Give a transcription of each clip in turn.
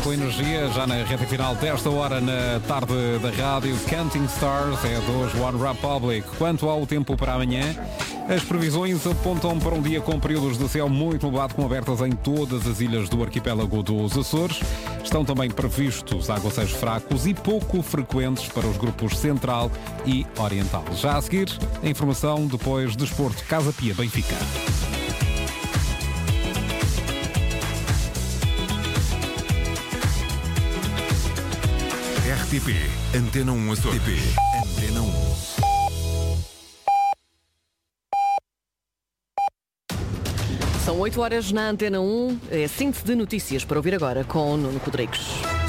com energia, já na reta final desta hora na tarde da rádio. Counting Stars é dos One Republic. Quanto ao tempo para amanhã, as previsões apontam para um dia com períodos de céu muito nublado, com abertas em todas as ilhas do arquipélago dos Açores. Estão também previstos aguaceiros fracos e pouco frequentes para os grupos Central e Oriental. Já a seguir, a informação depois Desporto Casa Pia Benfica. RTP, Antena 1 Açores. RTP, Antena 1. São 8 horas na Antena 1, é síntese de notícias para ouvir agora com Nuno Rodrigues.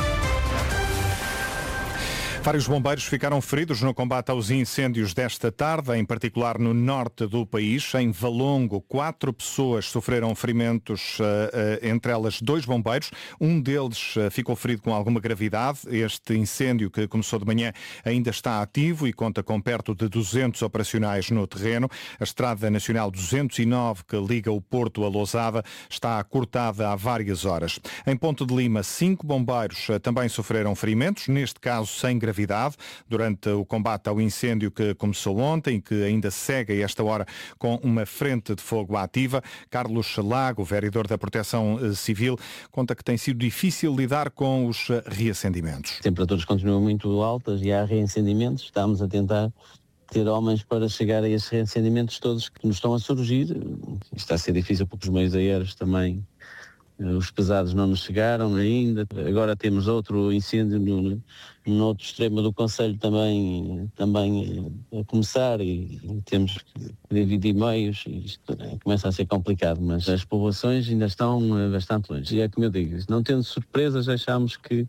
Vários bombeiros ficaram feridos no combate aos incêndios desta tarde, em particular no norte do país. Em Valongo, 4 pessoas sofreram ferimentos, entre elas 2 bombeiros. Um deles ficou ferido com alguma gravidade. Este incêndio, que começou de manhã, ainda está ativo e conta com perto de 200 operacionais no terreno. A Estrada Nacional 209, que liga o Porto a Lousada, está cortada há várias horas. Em Ponte de Lima, 5 bombeiros também sofreram ferimentos, neste caso sem gravidade, durante o combate ao incêndio que começou ontem e que ainda segue a esta hora com uma frente de fogo ativa. Carlos Lago, vereador da Proteção Civil, conta que tem sido difícil lidar com os reacendimentos. As temperaturas continuam muito altas e há reacendimentos. Estamos a tentar ter homens para chegar a esses reacendimentos todos que nos estão a surgir. Está a ser difícil porque os meios aéreos também, os pesados não nos chegaram ainda. Agora temos outro incêndio no outro extremo do concelho também a começar e temos que dividir meios e isto começa a ser complicado, mas as povoações ainda estão bastante longe. E é como eu digo, não tendo surpresas, achamos que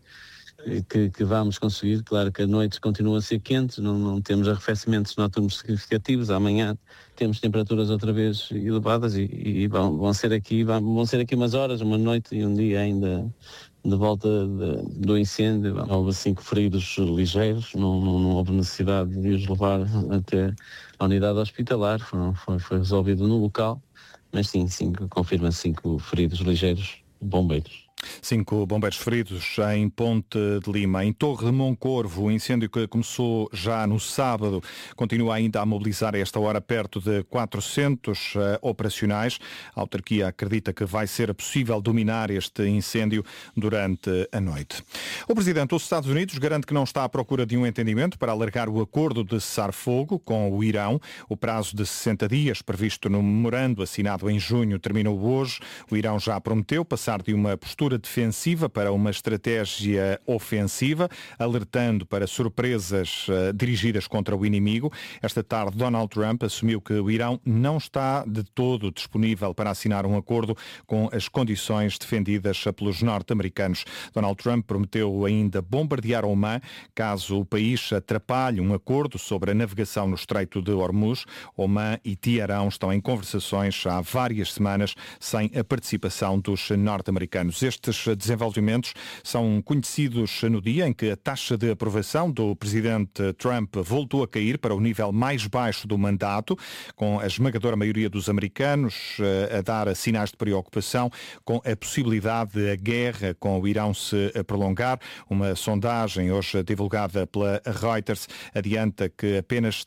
vamos conseguir. Claro que as noites continuam a ser quentes, não temos arrefecimentos noturnos significativos. Amanhã temos temperaturas outra vez elevadas e vão ser aqui umas horas, uma noite e um dia ainda de volta do incêndio. Houve 5 feridos ligeiros, não houve necessidade de os levar até a unidade hospitalar, foi resolvido no local, mas sim, confirma 5 feridos ligeiros, bombeiros. 5 bombeiros feridos em Ponte de Lima. Em Torre de Moncorvo, o incêndio que começou já no sábado continua ainda a mobilizar a esta hora perto de 400 operacionais. A autarquia acredita que vai ser possível dominar este incêndio durante a noite. O presidente dos Estados Unidos garante que não está à procura de um entendimento para alargar o acordo de cessar-fogo com o Irão. O prazo de 60 dias previsto no memorando assinado em junho terminou hoje. O Irão já prometeu passar de uma postura defensiva para uma estratégia ofensiva, alertando para surpresas dirigidas contra o inimigo. Esta tarde, Donald Trump assumiu que o Irão não está de todo disponível para assinar um acordo com as condições defendidas pelos norte-americanos. Donald Trump prometeu ainda bombardear Omã caso o país atrapalhe um acordo sobre a navegação no Estreito de Hormuz. Omã e Teherão estão em conversações há várias semanas sem a participação dos norte-americanos. Estes desenvolvimentos são conhecidos no dia em que a taxa de aprovação do presidente Trump voltou a cair para o nível mais baixo do mandato, com a esmagadora maioria dos americanos a dar sinais de preocupação com a possibilidade de a guerra com o Irão se prolongar. Uma sondagem hoje divulgada pela Reuters adianta que apenas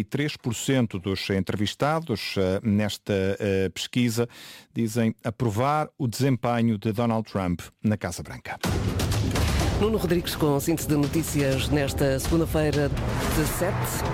33% dos entrevistados nesta pesquisa dizem aprovar o desempenho de Donald Trump na Casa Branca. Nuno Rodrigues com síntese de notícias nesta segunda-feira, 17.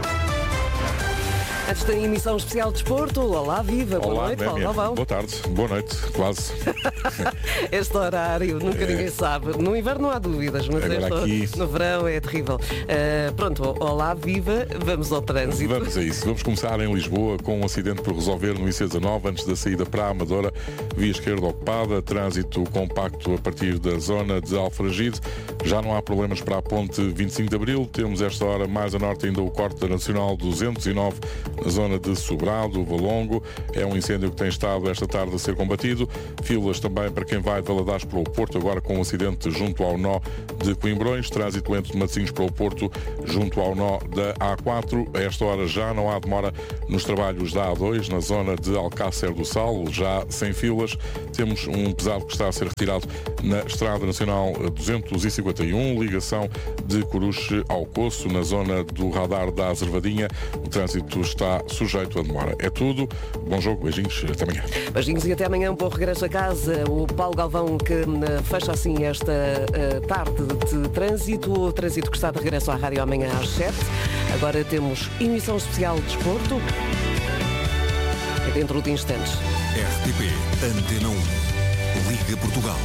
Antes da emissão especial de desporto, olá, viva, boa noite, Paulo Galvão. Boa tarde, boa noite, quase. Este horário, nunca ninguém sabe. No inverno não há dúvidas, mas no verão é terrível. Pronto, olá, viva, vamos ao trânsito. Vamos a isso, vamos começar em Lisboa com um acidente por resolver no IC19 antes da saída para a Amadora, via esquerda ocupada, trânsito compacto a partir da zona de Alfragide. Já não há problemas para a ponte 25 de Abril, temos esta hora mais a norte ainda o corte da Nacional 209, na zona de Sobrado, Valongo. É um incêndio que tem estado esta tarde a ser combatido. Filas também para quem vai de Valadares para o Porto, agora com um acidente junto ao nó de Coimbrões. Trânsito lento de Matosinhos para o Porto, junto ao nó da A4. A esta hora já não há demora nos trabalhos da A2, na zona de Alcácer do Sal, já sem filas. Temos um pesado que está a ser retirado na Estrada Nacional 251, ligação de Coruche ao Poço, na zona do radar da Azervadinha. O trânsito está sujeito a demora. É tudo. Bom jogo, beijinhos, até amanhã. Beijinhos e até amanhã. Um bom regresso a casa. O Paulo Galvão que fecha assim esta tarde de trânsito. O trânsito que está de regresso à rádio amanhã às 7. Agora temos emissão especial de desporto. É dentro de instantes. RTP Antena 1. Liga Portugal.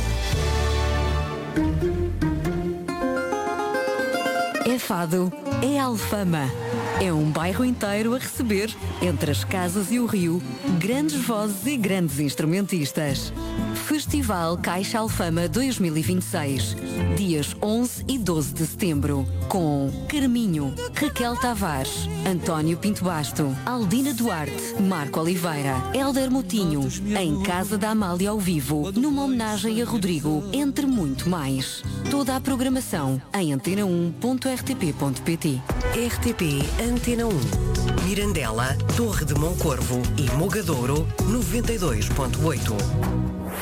É Fado, é Alfama. É um bairro inteiro a receber, entre as casas e o rio, grandes vozes e grandes instrumentistas. Festival Caixa Alfama 2026, dias 11 e 12 de setembro, com Carminho, Raquel Tavares, António Pinto Basto, Aldina Duarte, Marco Oliveira, Hélder Moutinho, em Casa da Amália ao vivo, numa homenagem a Rodrigo, entre muito mais. Toda a programação em antena1.rtp.pt. RTP Antena 1. Mirandela, Torre de Moncorvo e Mogadouro 92.8.